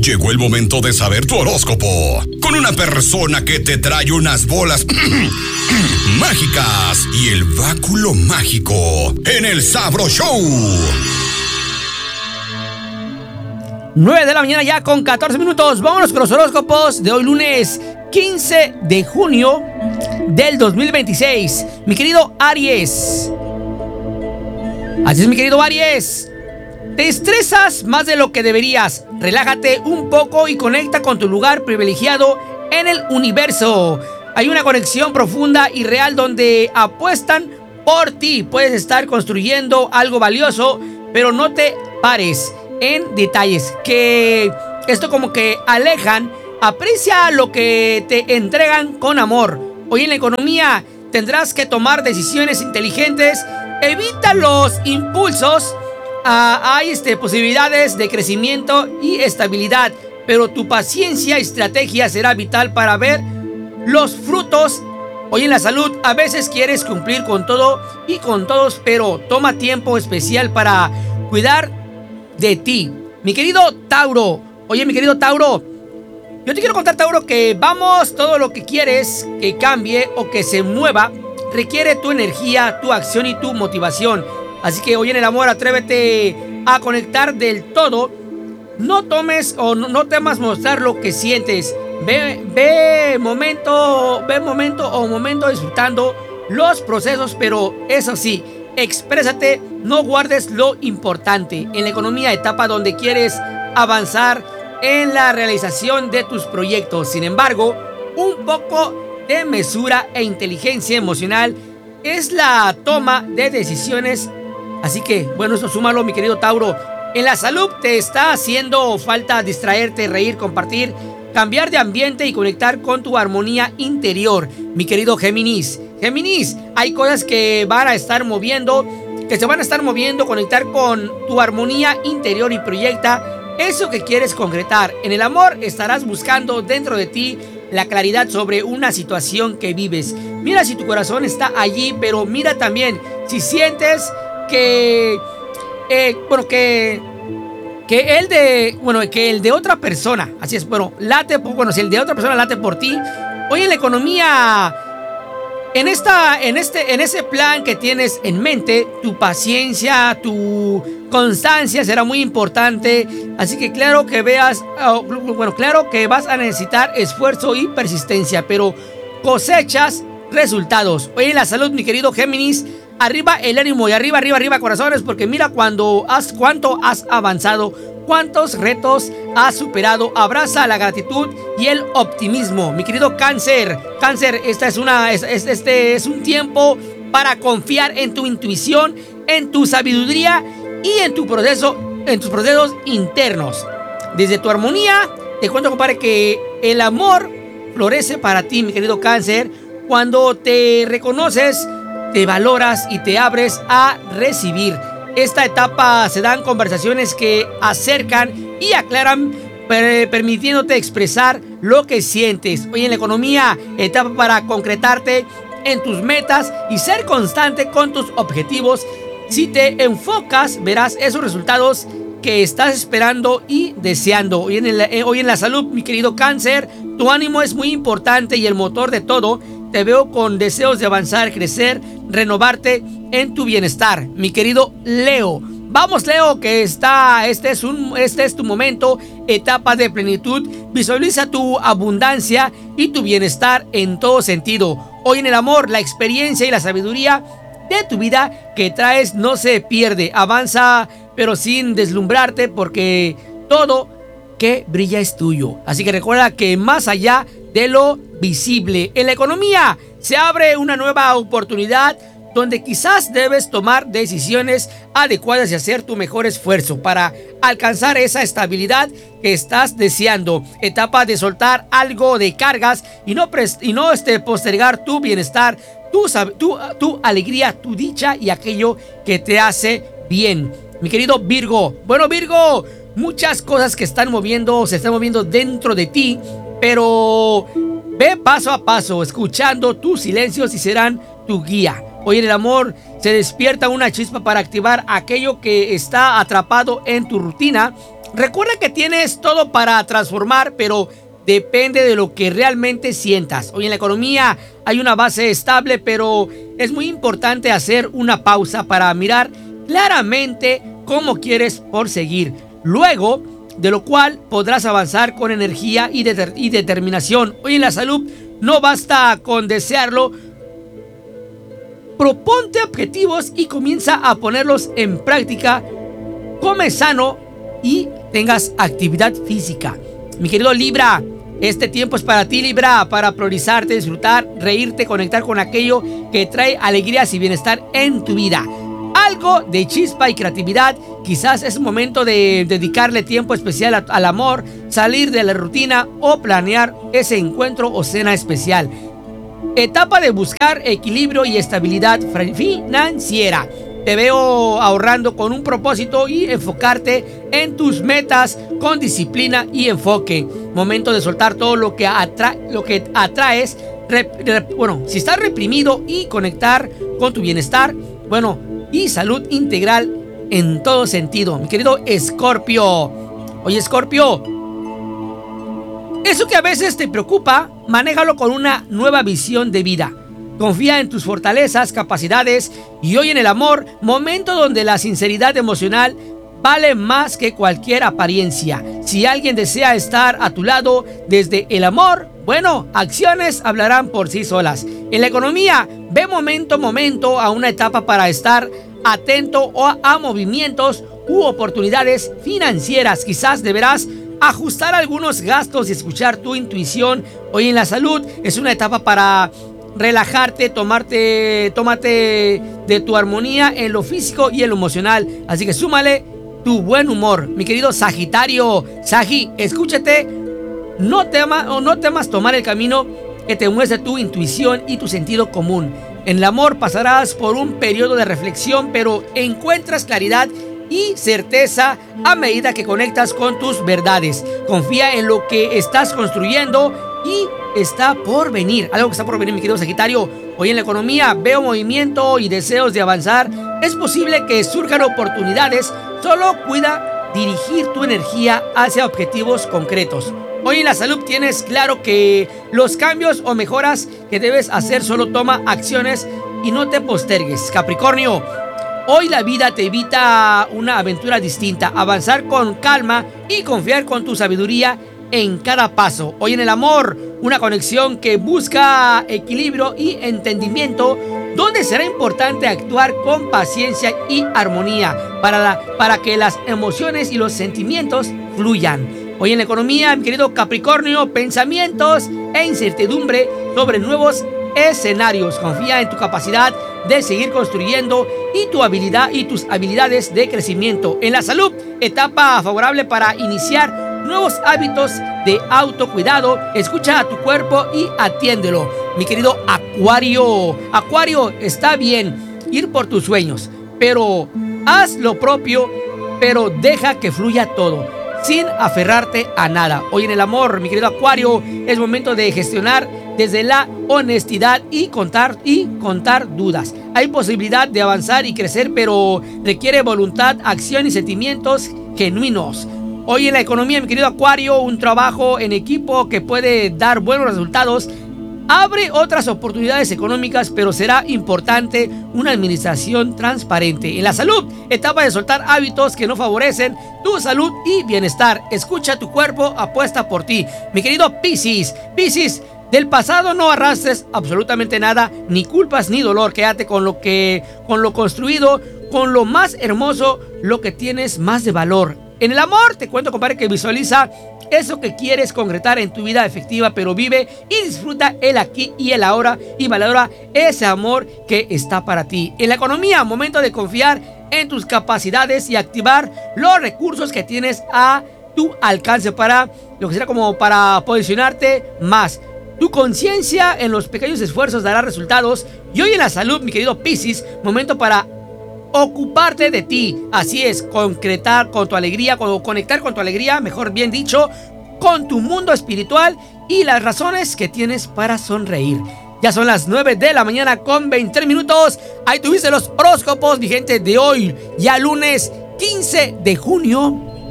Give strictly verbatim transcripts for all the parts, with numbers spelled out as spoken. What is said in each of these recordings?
Llegó el momento de saber tu horóscopo con una persona que te trae unas bolas mágicas y el báculo mágico en el Sabro Show. nueve de la mañana ya con catorce minutos. Vámonos con los horóscopos de hoy lunes quince de junio del dos mil veintiséis. Mi querido Aries. Así es, mi querido Aries. Te estresas más de lo que deberías. Relájate un poco y conecta con tu lugar privilegiado en el universo. Hay una conexión profunda y real donde apuestan por ti. Puedes estar construyendo algo valioso, pero no te pares en detalles que esto como que alejan. Aprecia lo que te entregan con amor. Hoy en la economía tendrás que tomar decisiones inteligentes. Evita los impulsos. Ah, hay este, posibilidades de crecimiento y estabilidad, pero tu paciencia y estrategia será vital para ver los frutos. Hoy en la salud a veces quieres cumplir con todo y con todos, pero toma tiempo especial para cuidar de ti. Mi querido Tauro. Oye, mi querido Tauro, yo te quiero contar, Tauro, que vamos, todo lo que quieres que cambie o que se mueva requiere tu energía, tu acción y tu motivación. Así que hoy en el amor atrévete a conectar del todo. No tomes o no, no temas mostrar lo que sientes. Ve, ve momento, ve momento o momento disfrutando los procesos, pero eso sí, exprésate, no guardes lo importante. En la economía, etapa donde quieres avanzar en la realización de tus proyectos. Sin embargo, un poco de mesura e inteligencia emocional es la toma de decisiones. Así que, bueno, eso súmalo, mi querido Tauro. En la salud te está haciendo falta distraerte, reír, compartir, cambiar de ambiente y conectar con tu armonía interior, mi querido Géminis. Géminis, hay cosas que van a estar moviendo, que se van a estar moviendo, conectar con tu armonía interior y proyecta eso que quieres concretar. En el amor estarás buscando dentro de ti la claridad sobre una situación que vives. Mira si tu corazón está allí, pero mira también si sientes que, eh, bueno, que, que el de, bueno, que el de otra persona, así es, bueno, late, bueno, si el de otra persona late por ti. Hoy en la economía, en esta, en este, en ese plan que tienes en mente, tu paciencia, tu constancia será muy importante. Así que claro que veas, oh, bueno, claro que vas a necesitar esfuerzo y persistencia, pero cosechas resultados. Hoy en la salud, mi querido Géminis, arriba el ánimo y arriba, arriba, arriba corazones, porque mira cuando has, cuánto has avanzado, cuántos retos has superado. Abraza la gratitud y el optimismo, mi querido Cáncer. Cáncer, esta es una, es, es, este es un tiempo para confiar en tu intuición, en tu sabiduría y en tu proceso, en tus procesos internos. Desde tu armonía, te cuento, compadre, que el amor florece para ti, mi querido Cáncer, cuando te reconoces, te valoras y te abres a recibir. Esta etapa se dan conversaciones que acercan y aclaran, per permitiéndote expresar lo que sientes. Hoy en la economía, etapa para concretarte en tus metas y ser constante con tus objetivos. Si te enfocas, verás esos resultados que estás esperando y deseando. Hoy en, el, eh, hoy en la salud, mi querido Cáncer, tu ánimo es muy importante y el motor de todo. Te veo con deseos de avanzar, crecer, renovarte en tu bienestar, mi querido Leo. Vamos, Leo, que está, este es un, este es tu momento, etapa de plenitud. Visualiza tu abundancia y tu bienestar en todo sentido. Hoy en el amor, la experiencia y la sabiduría de tu vida que traes no se pierde. Avanza, pero sin deslumbrarte, porque todo que brilla es tuyo. Así que recuerda que más allá de lo visible, en la economía se abre una nueva oportunidad donde quizás debes tomar decisiones adecuadas y hacer tu mejor esfuerzo para alcanzar esa estabilidad que estás deseando. Etapa de soltar algo de cargas y no, y no este, postergar tu bienestar, tu, tu, tu alegría, tu dicha y aquello que te hace bien. Mi querido Virgo, bueno, Virgo, muchas cosas que están moviendo, se están moviendo dentro de ti, pero ve paso a paso, escuchando tus silencios y serán tu guía. Hoy en el amor se despierta una chispa para activar aquello que está atrapado en tu rutina. Recuerda que tienes todo para transformar, pero depende de lo que realmente sientas. Hoy en la economía hay una base estable, pero es muy importante hacer una pausa para mirar claramente cómo quieres proseguir. Luego, de lo cual podrás avanzar con energía y, de- y determinación. Hoy en la salud no basta con desearlo. Proponte objetivos y comienza a ponerlos en práctica. Come sano y tengas actividad física. Mi querido Libra, este tiempo es para ti, Libra, para priorizarte, disfrutar, reírte, conectar con aquello que trae alegrías y bienestar en tu vida. Algo de chispa y creatividad. Quizás es momento de dedicarle tiempo especial a- al amor, salir de la rutina o planear ese encuentro o cena especial. Etapa de buscar equilibrio y estabilidad fra- financiera. Te veo ahorrando con un propósito y enfocarte en tus metas con disciplina y enfoque. Momento de soltar todo lo que, atra- lo que atraes. Rep- rep- bueno, si estás reprimido, y conectar con tu bienestar, bueno, y salud integral en todo sentido. Mi querido Escorpio. Oye, Escorpio, eso que a veces te preocupa, manéjalo con una nueva visión de vida. Confía en tus fortalezas, capacidades y hoy en el amor, momento donde la sinceridad emocional vale más que cualquier apariencia. Si alguien desea estar a tu lado desde el amor, bueno, acciones hablarán por sí solas. En la economía, ve momento a momento a una etapa para estar atento a, a movimientos u oportunidades financieras. Quizás deberás ajustar algunos gastos y escuchar tu intuición. Hoy en la salud es una etapa para relajarte, tomarte, tómate de tu armonía en lo físico y en lo emocional. Así que súmale tu buen humor. Mi querido Sagitario, Sagi, escúchate, no, tema, o no temas tomar el camino que te muestre tu intuición y tu sentido común. En el amor pasarás por un periodo de reflexión, pero encuentras claridad y certeza a medida que conectas con tus verdades. Confía en lo que estás construyendo y está por venir. Algo que está por venir, mi querido Sagitario. Hoy en la economía veo movimiento y deseos de avanzar. Es posible que surjan oportunidades. Solo cuida dirigir tu energía hacia objetivos concretos. Hoy en la salud tienes claro que los cambios o mejoras que debes hacer, solo toma acciones y no te postergues. Capricornio, hoy la vida te invita una aventura distinta, avanzar con calma y confiar con tu sabiduría en cada paso. Hoy en el amor, una conexión que busca equilibrio y entendimiento, donde será importante actuar con paciencia y armonía para, la, para que las emociones y los sentimientos fluyan. Hoy en la economía, mi querido Capricornio, pensamientos e incertidumbre sobre nuevos escenarios. Confía en tu capacidad de seguir construyendo y tu habilidad y tus habilidades de crecimiento. En la salud, etapa favorable para iniciar nuevos hábitos de autocuidado. Escucha a tu cuerpo y atiéndelo. Mi querido Acuario, Acuario, está bien ir por tus sueños, pero haz lo propio, pero deja que fluya todo, sin aferrarte a nada. Hoy en el amor, mi querido Acuario, es momento de gestionar desde la honestidad y contar y contar dudas. Hay posibilidad de avanzar y crecer, pero requiere voluntad, acción y sentimientos genuinos. Hoy en la economía, mi querido Acuario, un trabajo en equipo que puede dar buenos resultados abre otras oportunidades económicas, pero será importante una administración transparente. En la salud, etapa de soltar hábitos que no favorecen tu salud y bienestar. Escucha tu cuerpo, apuesta por ti. Mi querido Piscis, Piscis, del pasado no arrastres absolutamente nada, ni culpas ni dolor. Quédate con lo que, con lo construido, con lo más hermoso, lo que tienes más de valor. En el amor, te cuento, compadre, que visualiza eso que quieres concretar en tu vida efectiva, pero vive y disfruta el aquí y el ahora y valora ese amor que está para ti. En la economía, momento de confiar en tus capacidades y activar los recursos que tienes a tu alcance para lo que será como para posicionarte más. Tu conciencia en los pequeños esfuerzos dará resultados. Y hoy en la salud, mi querido Piscis, momento para ocuparte de ti. Así es, concretar con tu alegría, conectar con tu alegría, mejor bien dicho, con tu mundo espiritual y las razones que tienes para sonreír. Ya son las nueve de la mañana con veinte minutos. Ahí tuviste los horóscopos, mi gente, de hoy, ya lunes quince de junio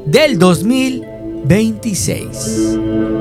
del dos mil veintiséis.